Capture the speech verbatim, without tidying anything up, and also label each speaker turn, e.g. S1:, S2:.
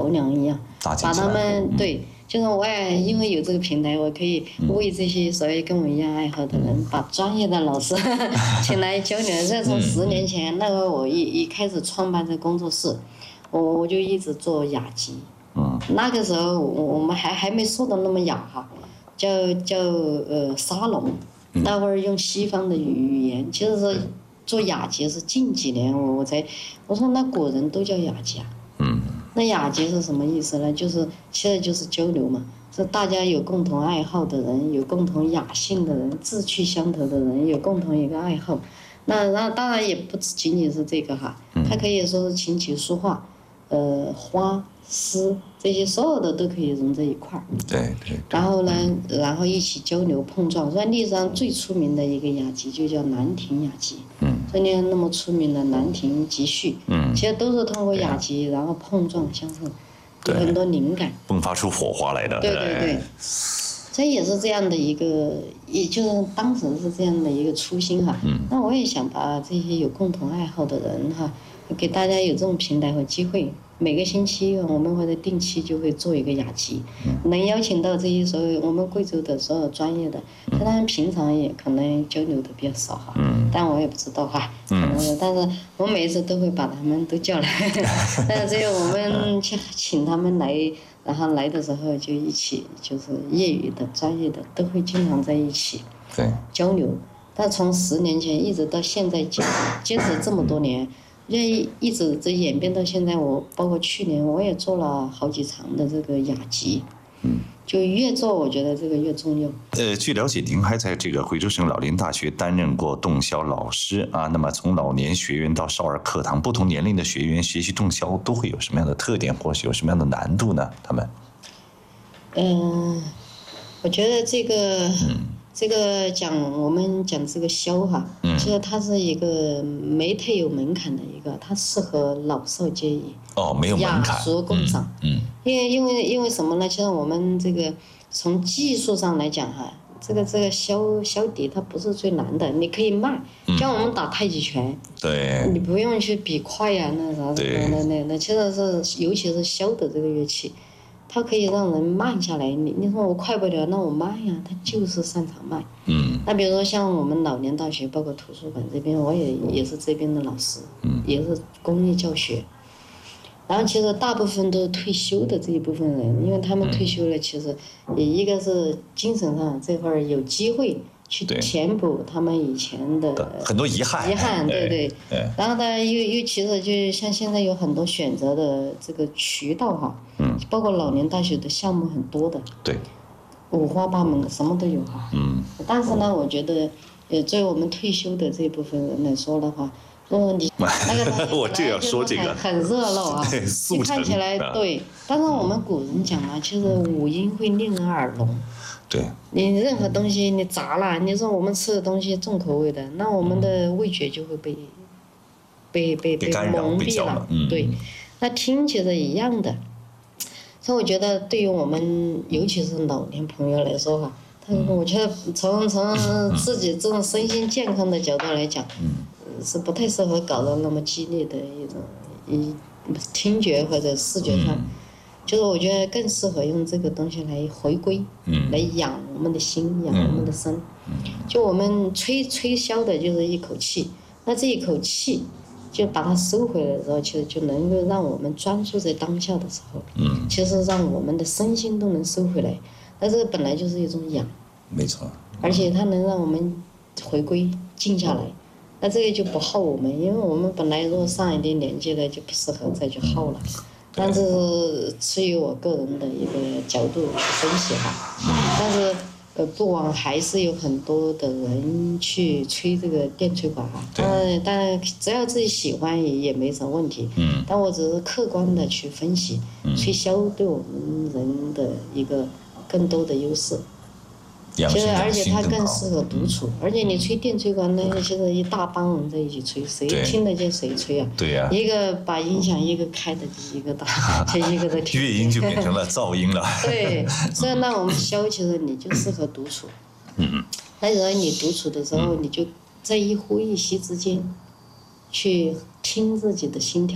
S1: 梁一样，
S2: 把
S1: 他们对。就是我也因为有这个平台，我可以为这些所谓跟我一样爱好的人，嗯、把专业的老师请来交流。这从十年前，那个我一一开始创办这工作室，我我就一直做雅集。
S2: 嗯。
S1: 那个时候我我们还还没说的那么雅哈，叫叫呃沙龙。那会儿用西方的语言，其实是做雅集是近几年我我才我说那古人都叫雅集啊。
S2: 嗯。
S1: 那雅集是什么意思呢？就是其实就是交流嘛，是大家有共同爱好的人，有共同雅兴的人，志趣相投的人，有共同一个爱好。那然后当然也不仅仅是这个哈，它可以说是琴棋书画，呃，花诗这些所有的都可以融在一块儿。
S2: 对对。
S1: 然后呢，然后一起交流碰撞。所以历史上最出名的一个雅集就叫兰亭雅集。
S2: 嗯。
S1: 所以你看那么出名的《兰亭集序》，嗯，其实都是通过雅集，然后碰撞相互，有很多灵感，
S2: 迸发出火花来的。
S1: 对对对，所以也是这样的一个，也就是当时是这样的一个初心哈。嗯。那我也想把这些有共同爱好的人哈，给大家有这种平台和机会。每个星期我们或者定期就会做一个雅集，嗯、能邀请到这些所有我们贵州的所有专业的，虽然平常也可能交流的比较少哈，嗯、但我也不知道哈，可能是，但是我每一次都会把他们都叫来，但是只有我们去请他们来，然后来的时候就一起，就是业余的、专业的都会经常在一起交流。但从十年前一直到现在坚坚持这么多年。因为一直这演变到现在，我包括去年我也做了好几场的这个雅集，嗯，就越做我觉得这个越重要。
S2: 呃，据了解，您还在这个贵州省老年大学担任过洞箫老师啊。那么从老年学员到少儿课堂，不同年龄的学员学习洞箫都会有什么样的特点，或是有什么样的难度呢？他们？
S1: 嗯、呃，我觉得这个。嗯这个讲我们讲这个箫哈，嗯、其实它是一个没太有门槛的一个，它适合老少皆宜。
S2: 哦，没有门槛。
S1: 雅俗共赏。嗯。嗯因为因为因为什么呢？其实我们这个从技术上来讲哈，这个这个箫箫笛它不是最难的，你可以慢，像我们打太极拳，
S2: 对，
S1: 你不用去比快呀、啊，那啥的，那那那其实是尤其是箫的这个乐器。它可以让人慢下来，你你说我快不了，那我慢呀，它就是擅长慢。嗯。那比如说像我们老年大学，包括图书馆这边，我也也是这边的老师，嗯，也是公益教学。然后其实大部分都是退休的这一部分人，因为他们退休了，其实也一个是精神上这块有机会去填补他们以前的
S2: 很多遗憾。
S1: 遗憾，对对。对然后呢，又又其实就像现在有很多选择的这个渠道哈。嗯，包括老年大学的项目很多的，
S2: 对，
S1: 五花八门的，什么都有哈。嗯，但是呢，我觉得，呃，对于我们退休的这部分人来说的话，如果你那个
S2: 我就要说这个
S1: 很热闹啊，你看起来对，但是我们古人讲啊，其实五音会令人耳聋。
S2: 对，
S1: 你任何东西你杂了，你说我们吃的东西重口味的，那我们的味觉就会被被被被蒙蔽了。嗯，对，那听其实一样的。所以我觉得，对于我们尤其是老年朋友来说哈，他我觉得从从自己这种身心健康的角度来讲，是不太适合搞得那么激烈的一种一听觉或者视觉上，就是我觉得更适合用这个东西来回归，来养我们的心，养我们的身。就我们吹吹箫的就是一口气，那这一口气。就把它收回来的时候，其实就能够让我们专注在当下的时候，嗯，其实让我们的身心都能收回来。那这个本来就是一种养，
S2: 没错，
S1: 而且它能让我们回归静下来。那这个就不耗我们，因为我们本来如果上一定年纪了，就不适合再去耗了。但这是出于我个人的一个角度去分析哈，但是。呃，不枉还是有很多的人去吹这个电吹管哈，但但只要自己喜欢也也没什么问题。嗯。但我只是客观的去分析，嗯、吹箫对我们人的一个更多的优势。其实而且它更适合独处，嗯、而且你吹电吹管呢，现在一大帮人在一起吹，谁听得见谁吹啊？
S2: 对呀、啊。
S1: 一个把音响一个开的，一个打，就一个在听。
S2: 乐音就变成了噪音了。
S1: 对，所以那我们箫其实你就适合独处。嗯。那时候你独处的时候，你就在一呼一吸之间，去听自己的心跳。